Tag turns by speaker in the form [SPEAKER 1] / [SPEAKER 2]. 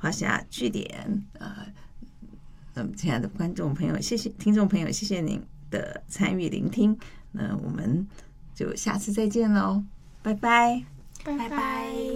[SPEAKER 1] 画下句点。那么亲爱的观众朋友，谢谢听众朋友，谢谢您的参与聆听。那我们就下次再见喽，拜拜，
[SPEAKER 2] 拜拜。